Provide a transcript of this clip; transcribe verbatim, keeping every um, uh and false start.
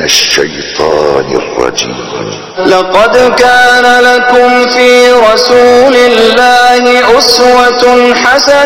الشيطان الرجيم. لقد كان لكم في رسول الله أسوة حسنة